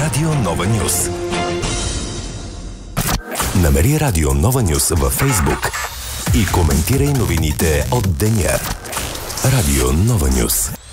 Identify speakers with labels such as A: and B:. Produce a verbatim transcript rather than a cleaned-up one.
A: Радио Нова Нюз. Намери Радио Нова Нюз във Фейсбук и коментирай новините от деня. Радио Нова Нюз.